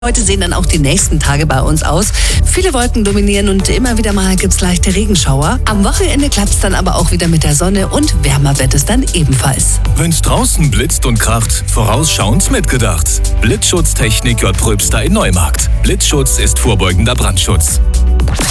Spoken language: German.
Heute sehen dann auch die nächsten Tage bei uns aus. Viele Wolken dominieren und immer wieder mal gibt's leichte Regenschauer. Am Wochenende klappt's dann aber auch wieder mit der Sonne und wärmer wird es dann ebenfalls. Wenn's draußen blitzt und kracht, vorausschauend mitgedacht. Blitzschutztechnik J. Pröbster in Neumarkt. Blitzschutz ist vorbeugender Brandschutz.